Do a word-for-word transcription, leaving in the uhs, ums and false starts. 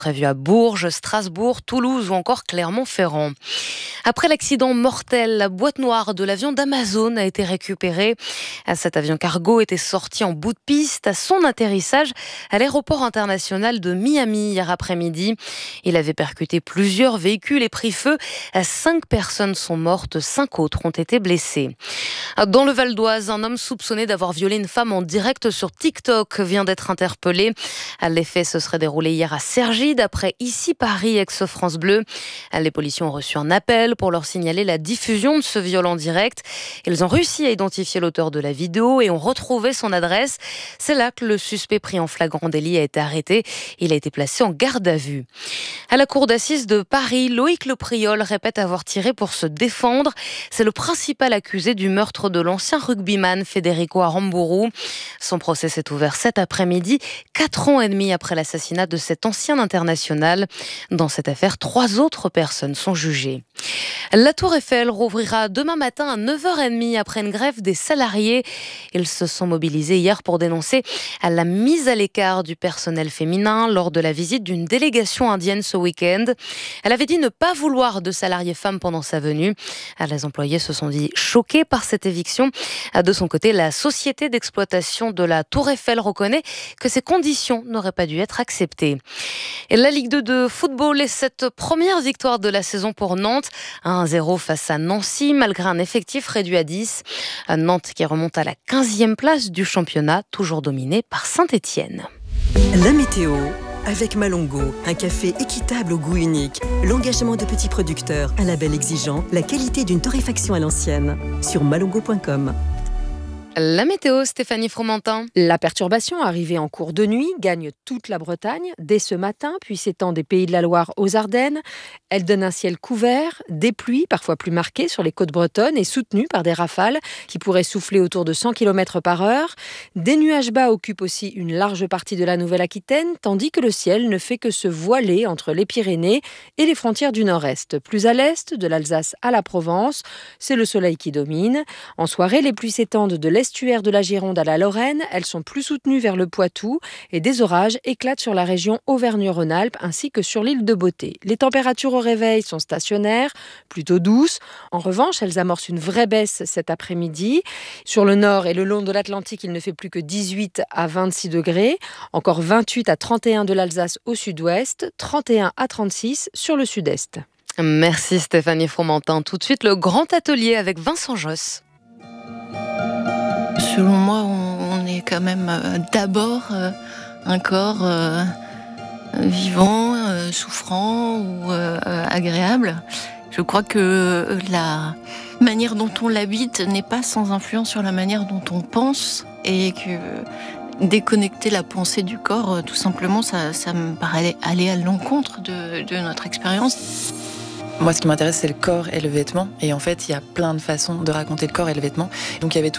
prévues à Bourges, Strasbourg, Toulouse ou encore Clermont-Ferrand. Après l'accident mortel, la boîte noire de l'avion d'Amazon a été récupérée. Cet avion cargo était sorti en bout de piste à son atterrissage à l'aéroport international de Miami hier après-midi. Il avait percuté plusieurs véhicules et pris feu. Cinq personnes sont mortes, cinq autres ont été blessées. Dans le Val d'Oise, un homme soupçonné d'avoir violé une femme en direct sur TikTok vient d'être interpellé. Les faits se seraient déroulés hier à Cergy, d'après Ici Paris, ex-France Bleu. Les policiers ont reçu un appel pour leur signaler la diffusion de ce viol en direct. Ils ont réussi à identifier l'auteur de la vidéo et ont retrouvé son adresse. C'est là que le suspect pris en flagrant délit a été arrêté. Il a été placé en garde à vue. À la cour d'assises de Paris, Loïc Lepriol répète avoir tiré pour se défendre. C'est le principal accusé du meurtre de l'ancien rugbyman Federico Aramburu. Son procès s'est ouvert cet après-midi, quatre ans et demi après l'assassinat de cet ancien international. Dans cette affaire, trois autres personnes sont jugées. La Tour Eiffel rouvrira demain matin à neuf heures trente après une grève des salariés. Ils se sont mobilisés hier pour dénoncer la mise à l'écart du personnel féminin lors de la visite d'une délégation indienne ce week-end. Elle avait dit ne pas vouloir de salariés femmes pendant sa venue. Les employés se sont dit choqués par cette éviction. De son côté, la société d'exploitation de la Tour Eiffel reconnaît que ces conditions n'auraient pas dû être acceptées. Et la Ligue deux de football est cette première victoire de la saison pour Nantes. un zéro face à Nancy, malgré un effectif réduit à dix. Nantes qui remonte à la quinzième place du championnat, toujours dominé par Saint-Étienne. La météo avec Malongo, un café équitable au goût unique. L'engagement de petits producteurs, un label exigeant, la qualité d'une torréfaction à l'ancienne. Sur malongo point com. La météo, Stéphanie Fromentin. La perturbation arrivée en cours de nuit gagne toute la Bretagne dès ce matin, puis s'étend des Pays de la Loire aux Ardennes. Elle donne un ciel couvert, des pluies parfois plus marquées sur les côtes bretonnes et soutenues par des rafales qui pourraient souffler autour de cent kilomètres par heure. Des nuages bas occupent aussi une large partie de la Nouvelle-Aquitaine, tandis que le ciel ne fait que se voiler entre les Pyrénées et les frontières du nord-est. Plus à l'est, de l'Alsace à la Provence, c'est le soleil qui domine. En soirée, les pluies s'étendent de l'estuaire de la Gironde à la Lorraine. Elles sont plus soutenues vers le Poitou et des orages éclatent sur la région Auvergne-Rhône-Alpes ainsi que sur l'île de Beauté. Les températures au réveil sont stationnaires, plutôt douces. En revanche, elles amorcent une vraie baisse cet après-midi. Sur le nord et le long de l'Atlantique, il ne fait plus que dix-huit à vingt-six degrés. Encore vingt-huit à trente et un de l'Alsace au sud-ouest, trente et un à trente-six sur le sud-est. Merci Stéphanie Fromentin. Tout de suite, le grand atelier avec Vincent Josse. Selon moi, on est quand même euh, d'abord euh, un corps euh, vivant, euh, souffrant ou euh, agréable. Je crois que la manière dont on l'habite n'est pas sans influence sur la manière dont on pense et que déconnecter la pensée du corps, tout simplement, ça, ça me paraît aller à l'encontre de, de notre expérience. Moi, ce qui m'intéresse, c'est le corps et le vêtement. Et en fait, il y a plein de façons de raconter le corps et le vêtement. Donc, il y avait tout